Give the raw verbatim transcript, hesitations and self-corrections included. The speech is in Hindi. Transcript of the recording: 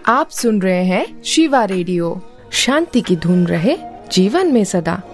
आप सुन रहे हैं शिवा रेडियो। शांति की धुन रहे जीवन में सदा।